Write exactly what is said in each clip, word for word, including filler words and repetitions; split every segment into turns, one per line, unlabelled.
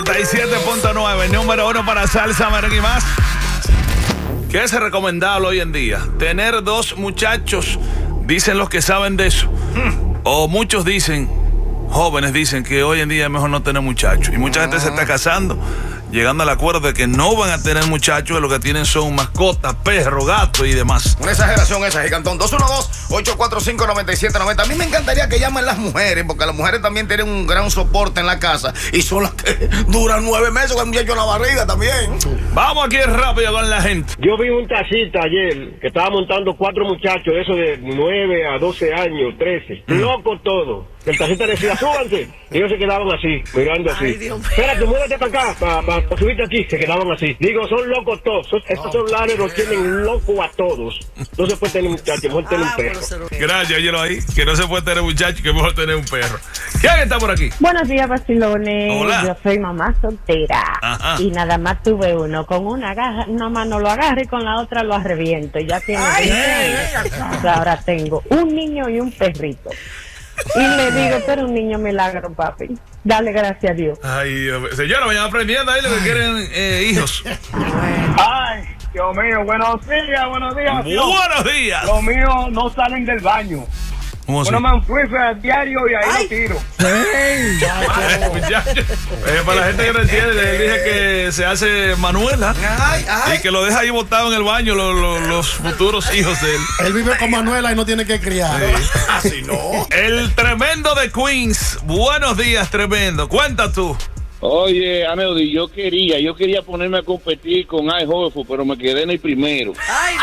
noventa y siete punto nueve, número uno para salsa, merengue y más. ¿Qué es recomendable hoy en día? Tener dos muchachos, dicen los que saben de eso. Hmm. O muchos dicen, jóvenes dicen que hoy en día es mejor no tener muchachos. Y mucha gente se está casando, llegando al acuerdo de que no van a tener muchachos, lo que tienen son mascotas, perros, gatos y demás.
Una exageración esa, Gigantón. dos uno dos, ocho cuatro cinco, nueve siete nueve cero. A mí me encantaría que llamen las mujeres, porque las mujeres también tienen un gran soporte en la casa y son las que duran nueve meses con el muchacho en la barriga también.
Vamos aquí rápido con la gente.
Yo vi un taxista ayer que estaba montando cuatro muchachos, eso de nueve a doce años, trece. Mm. Locos todos. El taxista decía, súbanse. Y ellos se quedaban así, mirando así. Espérate, muévete para acá, para pa, pa subirte aquí. Se quedaban así. Digo, son locos todos. Estos celulares los tienen locos a todos. No se puede tener muchachos, mejor tener un perro.
Gracias, yo lo ahí. Que no se puede tener muchachos, que mejor tener un perro. ¿Quién está por aquí?
Buenos días, vacilones.
Hola.
Yo soy mamá soltera.
Ajá.
Y nada más tuve uno. Con una, agarra, una mano lo agarro y con la otra lo arreviento. Ya tiene veinte años. Ahora tengo un niño y un perrito. Y le digo, pero un niño milagro, papi. Dale gracias a Dios.
Ay, Dios. Señora, vayan aprendiendo ahí lo que quieren eh, hijos.
Ay, Dios mío, buenos días, buenos días.
Buenos días.
Los míos no salen del baño. Bueno, me enfuife al diario y ahí lo tiro.
Hey, eh, para la gente que no entiende, le dije que se hace Manuela ay, ay. y que lo deja ahí botado en el baño lo, lo, los futuros hijos de él.
Él vive con Manuela y no tiene que criar.
Sí. Así no. El tremendo de Queens. Buenos días, tremendo. Cuenta tú.
Oye, Ameudi, yo quería, yo quería ponerme a competir con Ay Jofo, pero me quedé en el primero. Ay.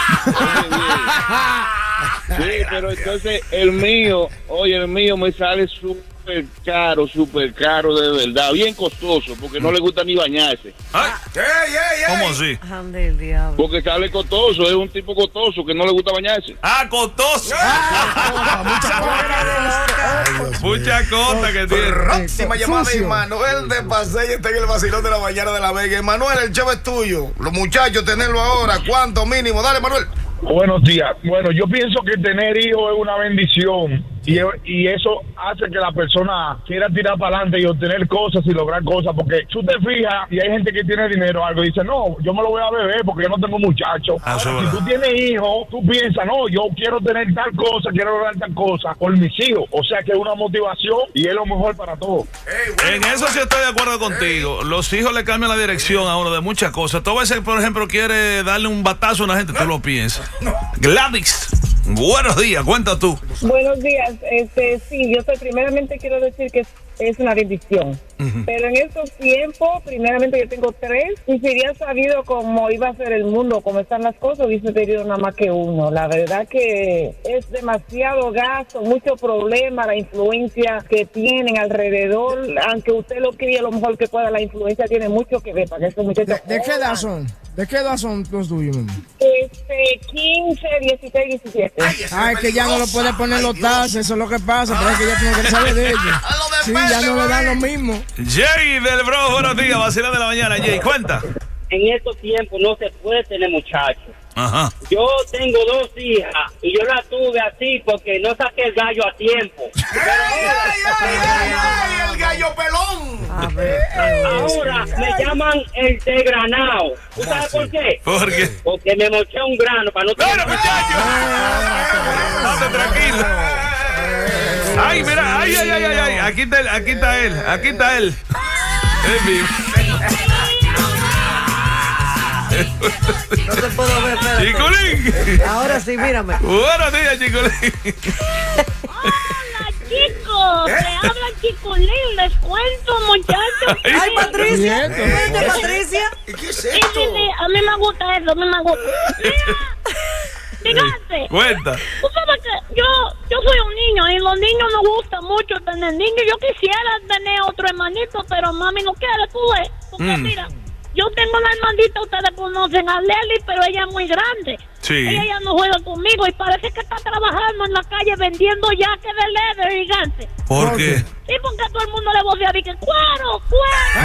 Sí, pero entonces el mío, oye, el mío me sale súper caro, súper caro de verdad, bien costoso, porque no le gusta ni bañarse.
Ay. Ey, ey, ey. ¿Cómo así?
Porque sale costoso, es un tipo costoso que no le gusta bañarse.
Ah, costoso. Mucha cosa que tiene.
Próxima llamada de Manuel de Pasey, está en el vacilón de la mañana de La Vega. Manuel, el show es tuyo. Los muchachos, tenerlo ahora, ¿cuánto mínimo? Dale, Manuel.
Buenos días. Bueno, yo pienso que tener hijos es una bendición y, y eso hace que la persona quiera tirar para adelante y obtener cosas y lograr cosas, porque tú te fijas y hay gente que tiene dinero algo y dice, no, yo me lo voy a beber porque yo no tengo muchachos.
Ah,
si tú tienes hijos, tú piensas, no, yo quiero tener tal cosa, quiero lograr tal cosa por mis hijos. O sea que es una motivación y es lo mejor para todos.
Hey, bueno, en eso sí estoy de acuerdo contigo. Hey. Los hijos le cambian la dirección a uno de muchas cosas. Tú a veces, por ejemplo, quiere darle un batazo a una gente, tú lo piensas. No. Gladys, buenos días, cuenta tú.
Buenos días, este, sí, yo soy, primeramente quiero decir que es, es una bendición, uh-huh. pero en estos tiempos, primeramente yo tengo tres, y si hubiera sabido cómo iba a ser el mundo, cómo están las cosas, hubiese tenido nada más que uno. La verdad que es demasiado gasto, mucho problema, la influencia que tienen alrededor, aunque usted lo críe lo mejor que pueda, la influencia tiene mucho que ver para que estos muchachos...
¿De, ¿De qué edad son? ¿De qué edad son los tuyos, mamá?
Este, quince, dieciséis, diecisiete.
Ay, Ay que ya no lo puede poner los taxes, eso es lo que pasa, pero es que ya tiene que saber de ellos. Sí, ya no le dan lo mismo.
Jay del Bro, buenos días, vacilón de la mañana. Jay, cuenta.
En estos tiempos no se puede tener muchachos.
Ajá.
Yo tengo dos hijas y yo las tuve así porque no saqué el gallo a tiempo.
¡Ay, ay, ay, ay, ay! ¡El gallo pelón!
A ver, ahora me llaman el desgranado. ¿Tú sabes por qué?
¿Por qué?
Porque me moché un grano para no tener...
¡Claro, muchachos! ¡Date tranquilo! ¡Ay, mira! ¡Ay, ay, ay, ay! ay. Aquí, está él, aquí está él, aquí está él. Es mío.
No te puedo ver, espérate.
Chicolín.
Ahora sí, mírame.
Buenos días, Chicolín.
Hola, chicos. ¿Eh? Me habla Chicolín. Les cuento, muchachos.
Ay, Patricia. ¿Viste, Patricia?
¿Qué es esto?
Sí, sí, sí. A mí me gusta eso. A mí me gusta. Mira, fíjate.
Cuenta.
Tú sabes que yo, yo soy un niño y los niños nos gusta mucho tener niños. Yo quisiera tener otro hermanito, pero mami no quiere, tú ves. Porque mm. mira. Yo tengo una hermanita, ustedes conocen a Lely, pero ella es muy grande.
Sí.
Ella ya no juega conmigo y parece que está trabajando en la calle vendiendo yaque de leather gigante.
¿Por qué?
Sí, porque todo el mundo le vocea y que ¡cuero, cuero!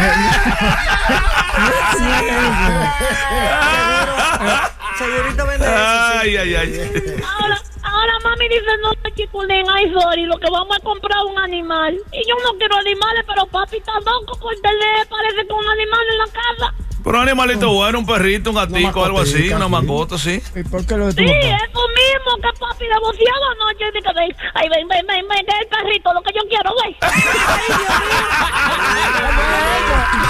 Segurito vende eso.
Ay, ay, ay.
Ahora, ahora, mami. mami dice, no, Chipulín, ay, sorry, lo que vamos a comprar un animal. Y yo no quiero animales, pero papi está loco por tener, parece que un animal en la casa.
Pero un animalito bueno, un perrito, un gatico, algo así, una mascota, sí.
¿Y por qué lo de tu
Sí,
papá?
eso mismo que papi negociado anoche. Dice, ay, ven, ven, ven, ven, el perrito, lo que yo quiero, ven. Ay, Dios mío.